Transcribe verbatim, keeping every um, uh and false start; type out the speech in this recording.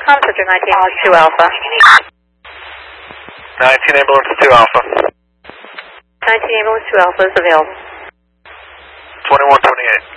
com, subject nineteen ambulance two Alpha. nineteen ambulance two Alpha. nineteen ambulance two Alpha is available. twenty-one twenty-eight.